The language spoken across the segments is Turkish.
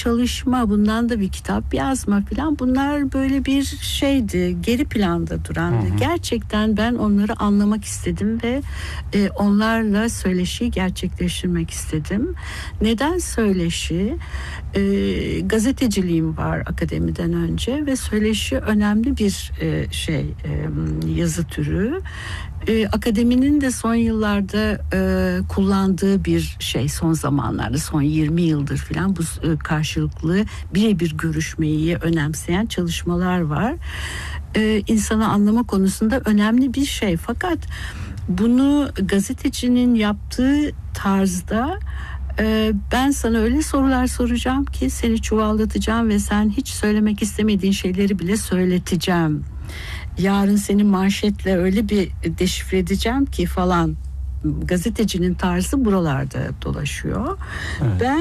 çalışma, bundan da bir kitap yazma falan, bunlar böyle bir şeydi, geri planda durandı. Gerçekten ben onları anlamak istedim ve onlarla söyleşiyi gerçekleştirmek istedim. Neden söyleşi? Gazeteciliğim var akademiden önce ve söyleşi önemli bir yazı türü. Akademinin de son yıllarda kullandığı bir şey, son zamanlarda, son 20 yıldır falan bu karşılıklı birebir görüşmeyi önemseyen çalışmalar var. İnsanı anlama konusunda önemli bir şey. Fakat bunu gazetecinin yaptığı tarzda ben sana öyle sorular soracağım ki seni çuvallatacağım ve sen hiç söylemek istemediğin şeyleri bile söyleteceğim. Yarın seni manşetle öyle bir deşifre edeceğim ki falan. Gazetecinin tarzı buralarda dolaşıyor. Evet. Ben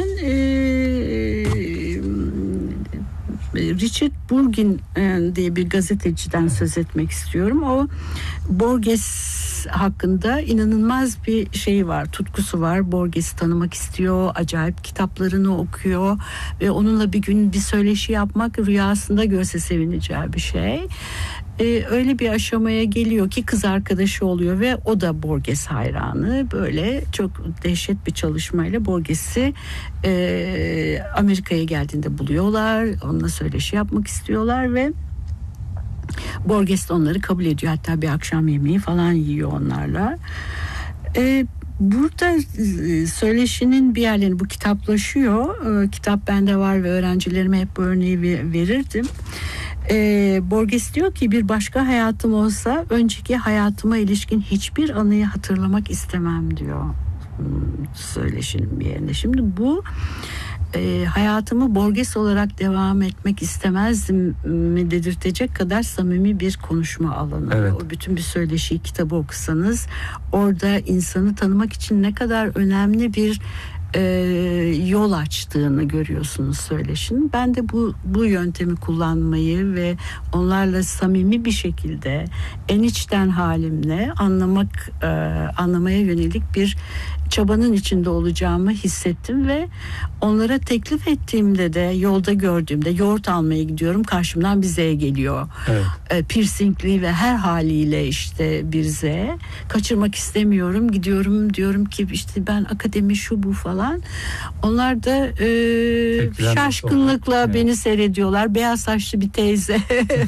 Richard Burgin diye bir gazeteciden söz etmek istiyorum. O Borges hakkında inanılmaz bir şeyi var, tutkusu var. Borges'i tanımak istiyor, acayip kitaplarını okuyor ve onunla bir gün bir söyleşi yapmak rüyasında görse sevineceği bir şey. Öyle bir aşamaya geliyor ki kız arkadaşı oluyor ve o da Borges hayranı. Böyle çok dehşet bir çalışmayla Borges'i Amerika'ya geldiğinde buluyorlar. Onunla söyleşi yapmak istiyorlar ve Borges de onları kabul ediyor. Hatta bir akşam yemeği falan yiyor onlarla. Burada söyleşinin bir yerlerini, bu kitaplaşıyor. Kitap bende var ve öğrencilerime hep bu örneği verirdim. Borges diyor ki bir başka hayatım olsa önceki hayatıma ilişkin hiçbir anıyı hatırlamak istemem diyor söyleşinin bir yerinde. Şimdi bu hayatımı Borges olarak devam etmek istemezdim mi dedirtecek kadar samimi bir konuşma alanı. Evet. O bütün bir söyleşiyi, kitabı okusanız orada insanı tanımak için ne kadar önemli bir yol açtığını görüyorsunuz söyleşinin. Ben de bu yöntemi kullanmayı ve onlarla samimi bir şekilde en içten halimle anlamaya yönelik bir çabanın içinde olacağımı hissettim ve onlara teklif ettiğimde de yolda gördüğümde yoğurt almaya gidiyorum, karşımdan bir Z geliyor. Evet. Piercingli ve her haliyle işte bir Z. Kaçırmak istemiyorum, gidiyorum, diyorum ki işte ben akademi şu bu falan. Onlar da şaşkınlıkla beni seyrediyorlar. Beyaz saçlı bir teyze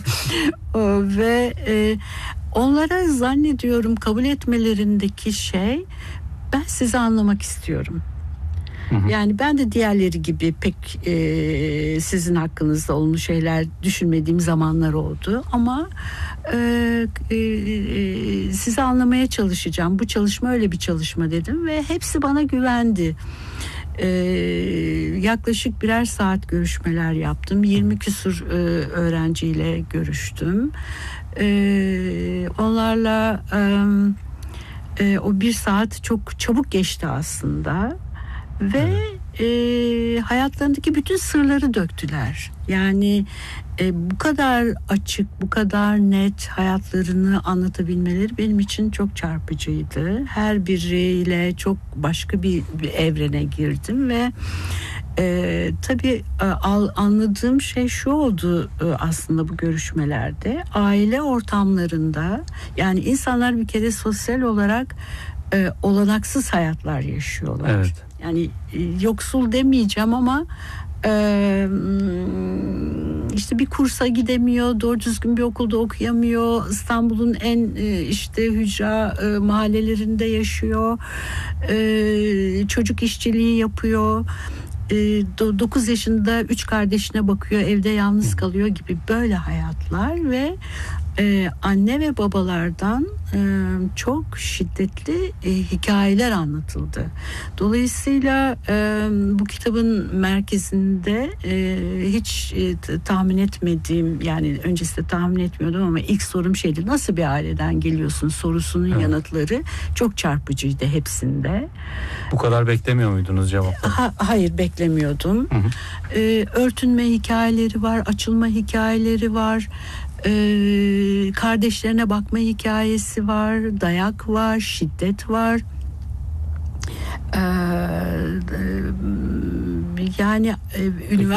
ve onlara zannediyorum kabul etmelerindeki şey, ben sizi anlamak istiyorum. Yani ben de diğerleri gibi pek sizin hakkınızda olumlu şeyler düşünmediğim zamanlar oldu ama sizi anlamaya çalışacağım. Bu çalışma öyle bir çalışma dedim ve hepsi bana güvendi. Yaklaşık birer saat görüşmeler yaptım. 20 küsur öğrenciyle görüştüm. Onlarla o bir saat çok çabuk geçti aslında ve hayatlarındaki bütün sırları döktüler. Yani bu kadar açık, bu kadar net hayatlarını anlatabilmeleri benim için çok çarpıcıydı. Her biriyle çok başka bir evrene girdim ve tabii anladığım şey şu oldu aslında bu görüşmelerde. Aile ortamlarında, yani insanlar bir kere sosyal olarak olanaksız hayatlar yaşıyorlar. Evet. Yani yoksul demeyeceğim ama işte bir kursa gidemiyor, doğru düzgün bir okulda okuyamıyor, İstanbul'un en işte hücra mahallelerinde yaşıyor, çocuk işçiliği yapıyor. 9 yaşında 3 kardeşine bakıyor, evde yalnız kalıyor gibi böyle hayatlar ve anne ve babalardan çok şiddetli hikayeler anlatıldı. Dolayısıyla bu kitabın merkezinde hiç tahmin etmediğim, yani öncesinde tahmin etmiyordum ama ilk sorum şeydi: nasıl bir aileden geliyorsun sorusunun yanıtları çok çarpıcıydı hepsinde. Bu kadar beklemiyor muydunuz cevapları? Hayır, beklemiyordum. Örtünme hikayeleri var, açılma hikayeleri var. Kardeşlerine bakma hikayesi var, dayak var, şiddet var. Yani üniversite